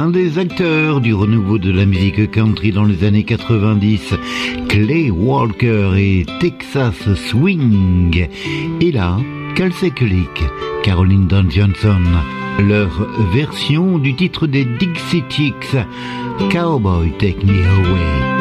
un des acteurs du renouveau de la musique country dans les années 90, Clay Walker et Texas Swing. Et là, Kelsey Kulik, Caroline Dawn Johnson, leur version du titre des Dixie Chicks, Cowboy Take Me Away.